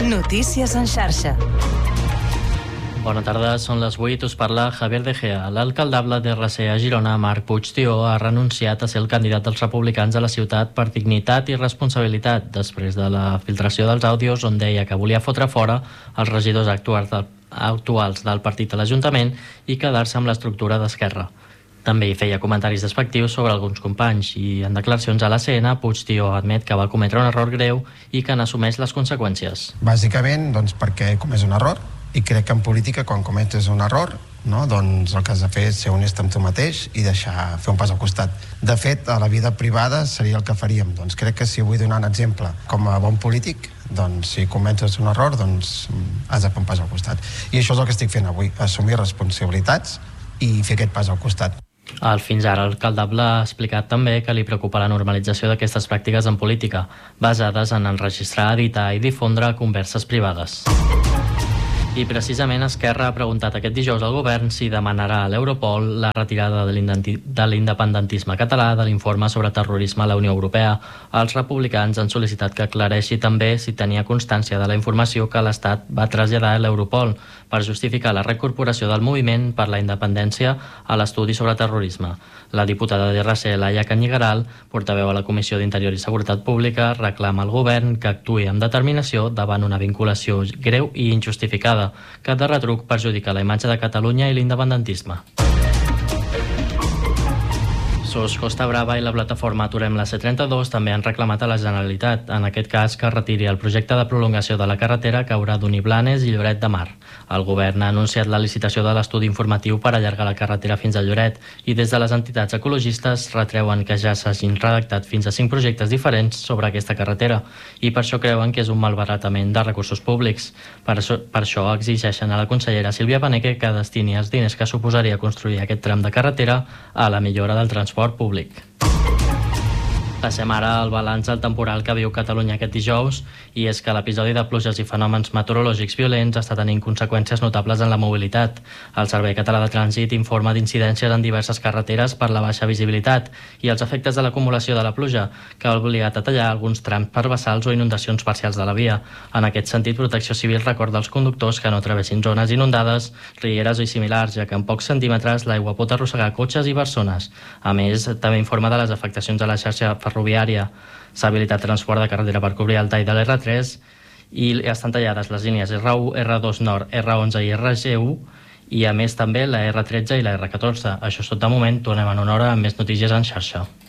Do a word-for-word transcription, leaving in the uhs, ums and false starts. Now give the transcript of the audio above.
Notícies en xarxa. Bona tarda, són les vuit, us parla Javier De Gea. L'alcaldable d'R C a Girona, Marc Puigtió, ha renunciat a ser el candidat dels republicans a la ciutat per dignitat i responsabilitat, després de la filtració dels àudios on deia que volia fotre fora els regidors actuals del, actuals del partit a l'Ajuntament i quedar-se amb l'estructura d'Esquerra. També hi feia comentaris despectius sobre alguns companys i en declaracions a l'A C N, Puigtió admet que va cometre un error greu i que n'assumeix les conseqüències. Bàsicament, doncs, perquè he comès un error i crec que en política, quan cometes un error, no, doncs el que has de fer és ser honest amb tu mateix i deixar fer un pas al costat. De fet, a la vida privada seria el que faríem. Doncs crec que si vull donar un exemple com a bon polític, doncs si cometes un error, doncs has de fer un pas al costat. I això és el que estic fent avui, assumir responsabilitats i fer aquest pas al costat. El fins ara alcaldable ha explicat també que li preocupa la normalització d'aquestes pràctiques en política, basades en enregistrar, editar i difondre converses privades. I precisament Esquerra ha preguntat aquest dijous al govern si demanarà a l'Europol la retirada de l'independentisme català de l'informe sobre terrorisme a la Unió Europea. Els republicans han sol·licitat que aclareixi també si tenia constància de la informació que l'Estat va traslladar a l'Europol per justificar la recorporació del moviment per la independència a l'estudi sobre terrorisme. La diputada d'R C, Laia Canyigaral, portaveu a la Comissió d'Interior i Seguretat Pública, reclama al govern que actuï amb determinació davant una vinculació greu i injustificada que de retruc perjudica la imatge de Catalunya i l'independentisme. Sos Costa Brava i la plataforma Aturem la C trenta-dos també han reclamat a la Generalitat, en aquest cas que retiri el projecte de prolongació de la carretera que haurà d'unir Blanes i Lloret de Mar. El govern ha anunciat la licitació de l'estudi informatiu per allargar la carretera fins a Lloret i des de les entitats ecologistes retreuen que ja s'hagin redactat fins a cinc projectes diferents sobre aquesta carretera i per això creuen que és un malbaratament de recursos públics. Per això, per això exigeixen a la consellera Sílvia Paneque que destini els diners que suposaria construir aquest tram de carretera a la millora del transport públic. Passem ara al balanç del temporal que viu Catalunya aquest dijous, i és que l'episodi de pluges i fenòmens meteorològics violents està tenint conseqüències notables en la mobilitat. El Servei Català de Trànsit informa d'incidències en diverses carreteres per la baixa visibilitat i els efectes de l'acumulació de la pluja, que ha obligat a tallar alguns trams per vessals o inundacions parcials de la via. En aquest sentit, Protecció Civil recorda als conductors que no travessin zones inundades, rieres i similars, ja que en pocs centímetres l'aigua pot arrossegar cotxes i persones. A més, també informa de les afectacions a la xarxa ferroviària. S'ha habilitat transport de carretera per cobrir el tall de l'R tres i estan tallades les línies R u, R dos Nord, R onze i R G u i a més també la R tretze i la R catorze. Això és tot de moment, tornem en una hora amb més notícies en xarxa.